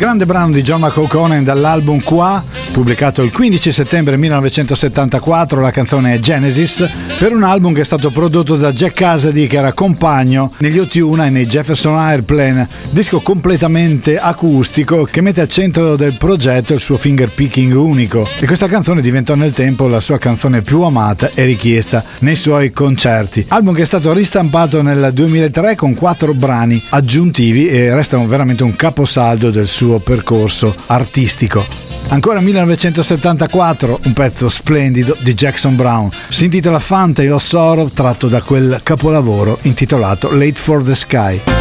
Grande brano di John McConen dall'album Qua, pubblicato il 15 settembre 1974. La canzone è Genesis, per un album che è stato prodotto da Jack Casady, che era compagno negli O-Tuna e nei Jefferson Airplane, disco completamente acustico che mette al centro del progetto il suo finger picking unico, e questa canzone diventò nel tempo la sua canzone più amata e richiesta nei suoi concerti. Album che è stato ristampato nel 2003 con 4 brani aggiuntivi e resta veramente un caposaldo del suo percorso artistico. Ancora 1974, un pezzo splendido di Jackson Browne, si intitola Fountain of Sorrow, tratto da quel capolavoro intitolato Late for the Sky.